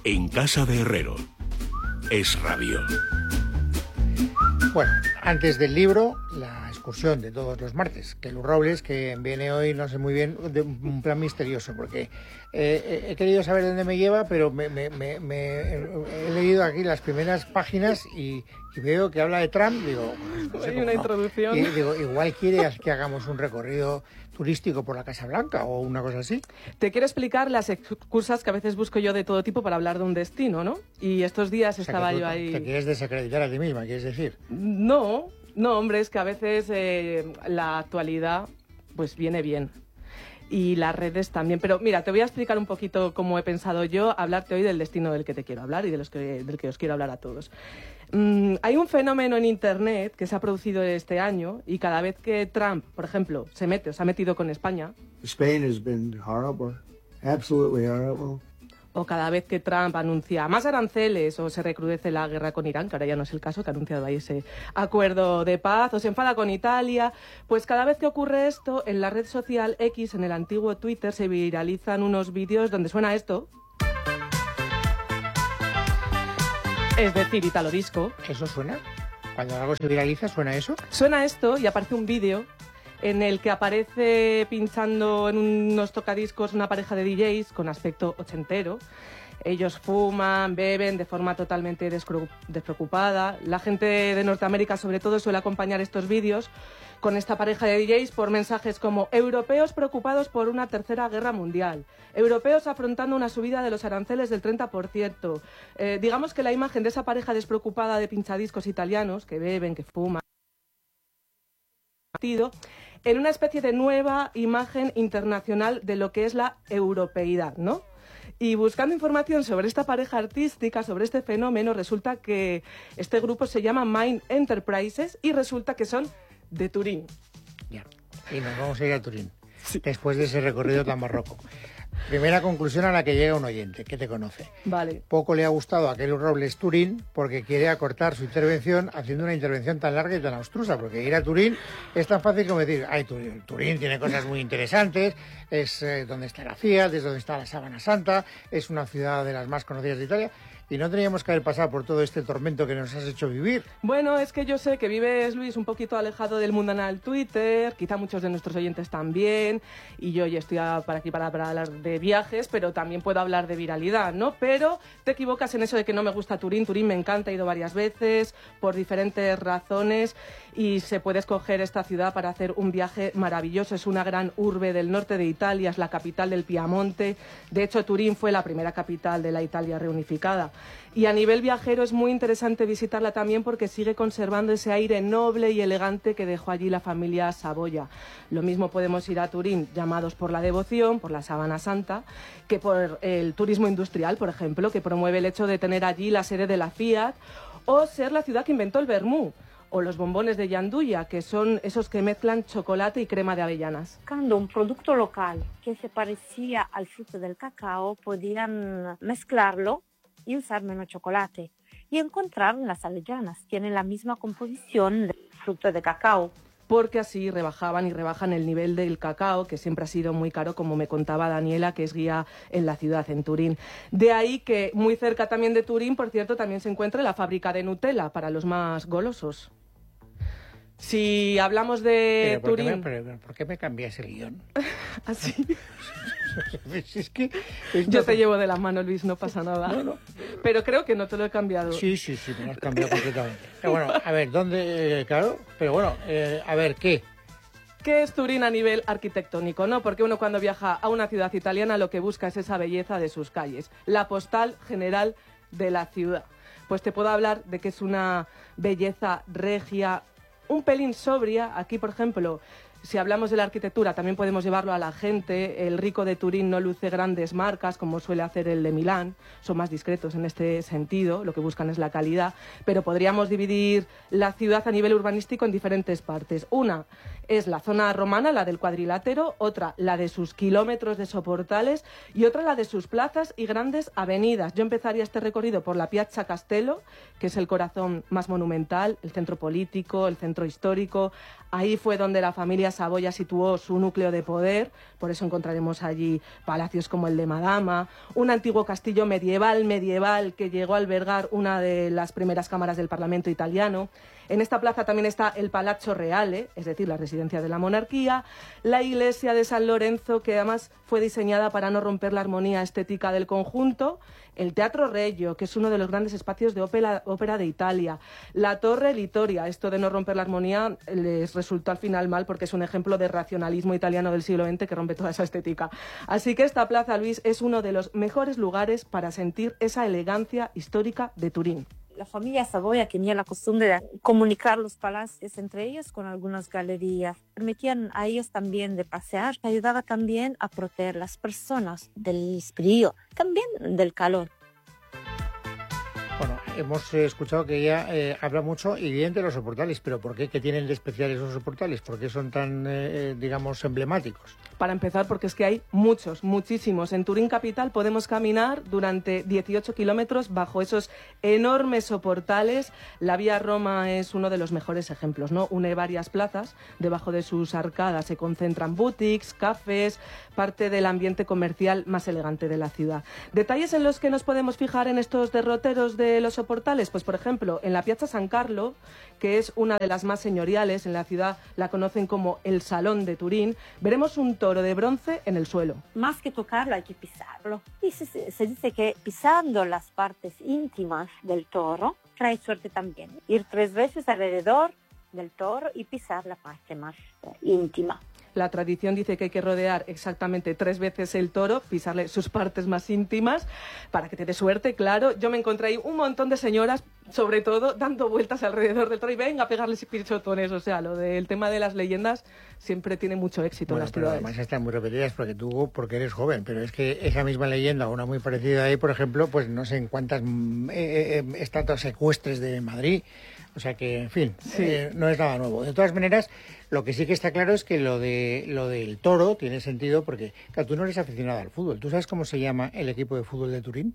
En casa de Herrero. Es radio. Bueno, antes del libro, la excursión de todos los martes, que Luz Robles, que viene hoy, no sé muy bien, de un plan misterioso, porque he querido saber dónde me lleva, pero he leído aquí las primeras páginas y veo que habla de Trump, digo, no sé, hay una introducción. Y digo, igual quiere que hagamos un recorrido turístico por la Casa Blanca o una cosa así. Te quiero explicar las excusas que a veces busco yo de todo tipo para hablar de un destino, ¿no? Y estos días estaba yo ahí... ¿Te quieres desacreditar a ti misma, quieres decir? No, hombre, es que a veces la actualidad pues viene bien. Y las redes también. Pero mira, te voy a explicar un poquito cómo he pensado yo hablarte hoy del destino del que te quiero hablar y del que os quiero hablar a todos. Hay un fenómeno en Internet que se ha producido este año y cada vez que Trump, por ejemplo, se ha metido con España... Spain has been horrible, absolutely horrible. O cada vez que Trump anuncia más aranceles o se recrudece la guerra con Irán, que ahora ya no es el caso, que ha anunciado ahí ese acuerdo de paz, o se enfada con Italia, pues cada vez que ocurre esto, en la red social X, en el antiguo Twitter, se viralizan unos vídeos donde suena esto. Es decir, Italo Disco. ¿Eso suena? Cuando algo se viraliza, ¿suena eso? Suena esto y aparece un vídeo en el que aparece pinchando en unos tocadiscos una pareja de DJs con aspecto ochentero. Ellos fuman, beben de forma totalmente despreocupada. La gente de Norteamérica, sobre todo, suele acompañar estos vídeos con esta pareja de DJs por mensajes como europeos preocupados por una tercera guerra mundial, europeos afrontando una subida de los aranceles del 30%. Digamos que la imagen de esa pareja despreocupada de pinchadiscos italianos que beben, que fuman, en una especie de nueva imagen internacional de lo que es la europeidad, ¿no? Y buscando información sobre esta pareja artística, sobre este fenómeno, resulta que este grupo se llama Mind Enterprises y resulta que son de Turín. Ya, y nos vamos a ir a Turín, sí, después de ese recorrido tan barroco. Primera conclusión a la que llega un oyente, que te conoce. Vale. Poco le ha gustado a Kelly Robles Turín porque quiere acortar su intervención haciendo una intervención tan larga y tan abstrusa, porque ir a Turín es tan fácil como decir, ay, Turín tiene cosas muy interesantes, es donde está la Fiat, es donde está la Sábana Santa, es una ciudad de las más conocidas de Italia. Y no teníamos que haber pasado por todo este tormento que nos has hecho vivir. Bueno, es que yo sé que vives, Luis, un poquito alejado del mundanal Twitter, quizá muchos de nuestros oyentes también, y yo ya estoy aquí para hablar de viajes, pero también puedo hablar de viralidad, ¿no? Pero te equivocas en eso de que no me gusta Turín. Turín me encanta, he ido varias veces, por diferentes razones, y se puede escoger esta ciudad para hacer un viaje maravilloso. Es una gran urbe del norte de Italia, es la capital del Piamonte. De hecho, Turín fue la primera capital de la Italia reunificada. Y a nivel viajero es muy interesante visitarla también porque sigue conservando ese aire noble y elegante que dejó allí la familia Saboya. Lo mismo podemos ir a Turín llamados por la devoción, por la Sábana Santa, que por el turismo industrial, por ejemplo, que promueve el hecho de tener allí la sede de la Fiat, o ser la ciudad que inventó el vermú, o los bombones de Gianduja, que son esos que mezclan chocolate y crema de avellanas. Buscando un producto local que se parecía al fruto del cacao, podían mezclarlo y usar menos chocolate. Y encontraron las avellanas, tienen la misma composición del fruto de cacao. Porque así rebajaban y rebajan el nivel del cacao, que siempre ha sido muy caro, como me contaba Daniela, que es guía en la ciudad, en Turín. De ahí que muy cerca también de Turín, por cierto, también se encuentra la fábrica de Nutella, para los más golosos. Si hablamos de Turín... ¿Por qué me cambias el guión? ¿Así? Es que yo te llevo de la mano, Luis, no pasa nada. No. Pero creo que no te lo he cambiado. Sí, me lo has cambiado completamente. Pero bueno, a ver, ¿dónde? Claro, pero bueno, a ver, ¿qué? ¿Qué es Turín a nivel arquitectónico? No, porque uno cuando viaja a una ciudad italiana lo que busca es esa belleza de sus calles, la postal general de la ciudad. Pues te puedo hablar de que es una belleza regia, un pelín sobria. Aquí, por ejemplo, si hablamos de la arquitectura, también podemos llevarlo a la gente. El rico de Turín no luce grandes marcas, como suele hacer el de Milán. Son más discretos en este sentido, lo que buscan es la calidad. Pero podríamos dividir la ciudad a nivel urbanístico en diferentes partes. Una es la zona romana, la del cuadrilátero, otra la de sus kilómetros de soportales y otra la de sus plazas y grandes avenidas. Yo empezaría este recorrido por la Piazza Castello, que es el corazón más monumental, el centro político, el centro histórico. Ahí fue donde la familia Saboya situó su núcleo de poder, por eso encontraremos allí palacios como el de Madama, un antiguo castillo medieval que llegó a albergar una de las primeras cámaras del Parlamento italiano. En esta plaza también está el Palazzo Reale, es decir, la residencia de la monarquía, la iglesia de San Lorenzo, que además fue diseñada para no romper la armonía estética del conjunto, el Teatro Regio, que es uno de los grandes espacios de ópera de Italia, la Torre Littoria. Esto de no romper la armonía les resultó al final mal porque es un ejemplo de racionalismo italiano del siglo XX que rompe toda esa estética. Así que esta plaza, Luis, es uno de los mejores lugares para sentir esa elegancia histórica de Turín. La familia Saboya tenía la costumbre de comunicar los palacios entre ellos con algunas galerías. Permitían a ellos también de pasear, que ayudaba también a proteger las personas del frío, también del calor. Bueno, hemos escuchado que ella habla mucho y bien de los soportales, pero ¿por qué? ¿Qué tienen de especial esos soportales? ¿Por qué son tan, digamos, emblemáticos? Para empezar, porque es que hay muchísimos. En Turín capital podemos caminar durante 18 kilómetros bajo esos enormes soportales. La Vía Roma es uno de los mejores ejemplos, ¿no? Une varias plazas, debajo de sus arcadas se concentran boutiques, cafés, parte del ambiente comercial más elegante de la ciudad. Detalles en los que nos podemos fijar en estos derroteros de los soportales, pues por ejemplo, en la Piazza San Carlo, que es una de las más señoriales en la ciudad, la conocen como el Salón de Turín, veremos un toro de bronce en el suelo. Más que tocarlo hay que pisarlo. Y se dice que pisando las partes íntimas del toro trae suerte también. Ir 3 veces alrededor del toro y pisar la parte más íntima. La tradición dice que hay que rodear exactamente 3 veces el toro, pisarle sus partes más íntimas, para que te dé suerte, claro. Yo me encontré ahí un montón de señoras, sobre todo, dando vueltas alrededor del toro y venga a pegarles pichotones. O sea, lo del tema de las leyendas siempre tiene mucho éxito en las ciudades. Además están muy repetidas porque eres joven, pero es que esa misma leyenda, una muy parecida ahí, por ejemplo, pues no sé en cuántas estatuas ecuestres de Madrid. O sea que, en fin, sí. No es nada nuevo. De todas maneras, lo que sí que está claro es que lo del toro tiene sentido porque, claro, tú no eres aficionado al fútbol. ¿Tú sabes cómo se llama el equipo de fútbol de Turín?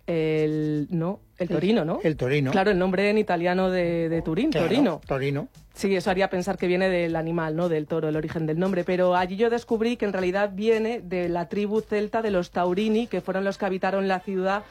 El Torino, ¿no? El Torino. Claro, el nombre en italiano de Turín, claro, Torino. Torino. Sí, eso haría pensar que viene del animal, ¿no? Del toro, el origen del nombre. Pero allí yo descubrí que en realidad viene de la tribu celta de los Taurini, que fueron los que habitaron la ciudad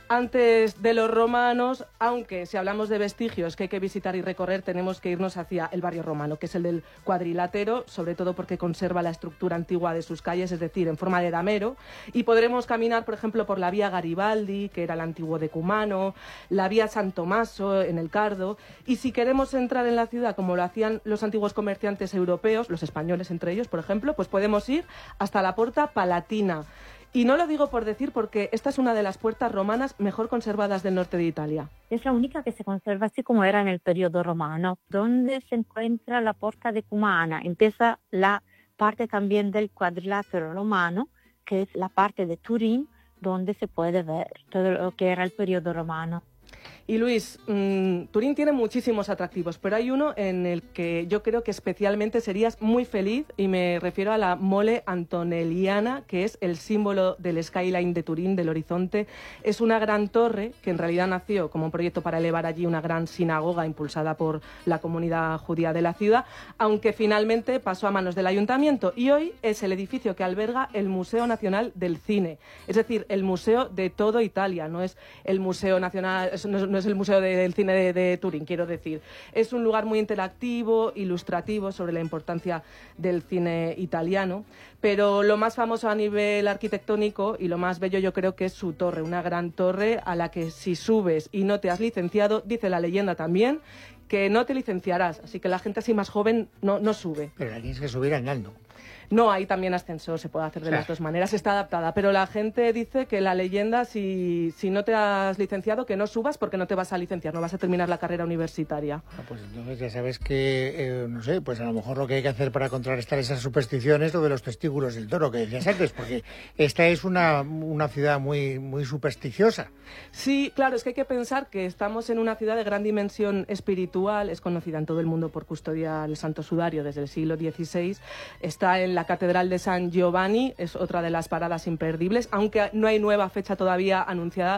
antes de los romanos, aunque si hablamos de vestigios que hay que visitar y recorrer, tenemos que irnos hacia el barrio romano, que es el del Cuadrilátero, sobre todo porque conserva la estructura antigua de sus calles, es decir, en forma de damero, y podremos caminar, por ejemplo, por la vía Garibaldi, que era el antiguo decumano, la vía San Tommaso en el Cardo, y si queremos entrar en la ciudad como lo hacían los antiguos comerciantes europeos, los españoles entre ellos, por ejemplo, pues podemos ir hasta la Porta Palatina. Y no lo digo por decir, porque esta es una de las puertas romanas mejor conservadas del norte de Italia. Es la única que se conserva así como era en el periodo romano, donde se encuentra la Porta Decumana. Empieza la parte también del Cuadrilátero romano, que es la parte de Turín, donde se puede ver todo lo que era el periodo romano. Y Luis, Turín tiene muchísimos atractivos, pero hay uno en el que yo creo que especialmente serías muy feliz, y me refiero a la Mole Antonelliana, que es el símbolo del skyline de Turín, del horizonte. Es una gran torre que en realidad nació como un proyecto para elevar allí una gran sinagoga impulsada por la comunidad judía de la ciudad, aunque finalmente pasó a manos del ayuntamiento, y hoy es el edificio que alberga el Museo Nacional del Cine, es decir, el museo de todo Italia, no es el Museo Nacional, no es el Museo del Cine de Turín, quiero decir. Es un lugar muy interactivo, ilustrativo sobre la importancia del cine italiano, pero lo más famoso a nivel arquitectónico y lo más bello yo creo que es su torre, una gran torre a la que si subes y no te has licenciado, dice la leyenda también, que no te licenciarás, así que la gente así más joven no sube. Pero la tienes que subir andando. No, hay también ascensor, se puede hacer de las dos maneras, está adaptada. Pero la gente dice que la leyenda, si no te has licenciado, que no subas porque no te vas a licenciar, no vas a terminar la carrera universitaria. Pues entonces ya sabes que, no sé, pues a lo mejor lo que hay que hacer para contrarrestar esas supersticiones es lo de los testículos del toro, que decías antes, porque esta es una ciudad muy, muy supersticiosa. Sí, claro, es que hay que pensar que estamos en una ciudad de gran dimensión espiritual, es conocida en todo el mundo por custodiar el Santo Sudario desde el siglo XVI, está en la Catedral de San Giovanni, es otra de las paradas imperdibles, aunque no hay nueva fecha todavía anunciada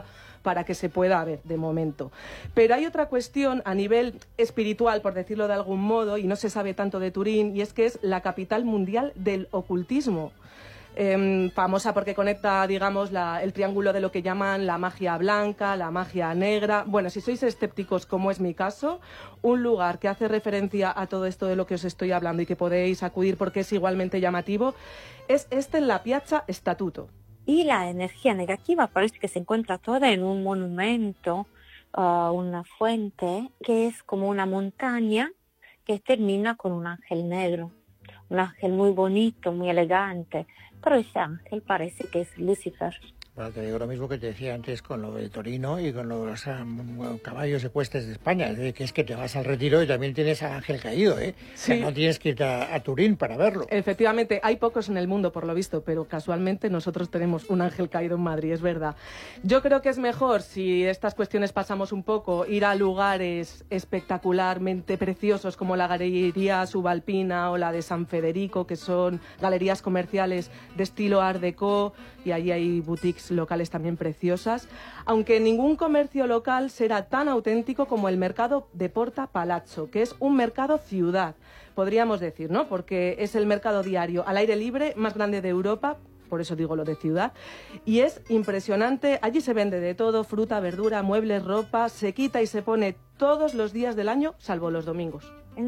para que se pueda ver de momento. Pero hay otra cuestión a nivel espiritual, por decirlo de algún modo, y no se sabe tanto de Turín, y es que es la capital mundial del ocultismo. Famosa porque conecta, digamos, el triángulo de lo que llaman la magia blanca, la magia negra. Bueno, si sois escépticos, como es mi caso, un lugar que hace referencia a todo esto de lo que os estoy hablando y que podéis acudir porque es igualmente llamativo, es en la Piazza Statuto. Y la energía negativa parece que se encuentra toda en un monumento, una fuente, que es como una montaña que termina con un ángel negro. Un ángel muy bonito, muy elegante, pero ese ángel parece que es Lucifer. Bueno, te digo lo mismo que te decía antes con lo de Torino y con los caballos ecuestres de España, que es que te vas al Retiro y también tienes al ángel caído, ¿eh? Sí. O sea, no tienes que ir a Turín para verlo. Efectivamente, hay pocos en el mundo por lo visto, pero casualmente nosotros tenemos un ángel caído en Madrid, es verdad. Yo creo que es mejor, si estas cuestiones pasamos un poco, ir a lugares espectacularmente preciosos como la Galería Subalpina o la de San Federico, que son galerías comerciales de estilo Art Deco, y allí hay boutiques locales también preciosas, aunque ningún comercio local será tan auténtico como el mercado de Porta Palazzo, que es un mercado ciudad, podríamos decir, ¿no? Porque es el mercado diario al aire libre más grande de Europa, por eso digo lo de ciudad, y es impresionante. Allí se vende de todo, fruta, verdura, muebles, ropa, se quita y se pone todos los días del año, salvo los domingos.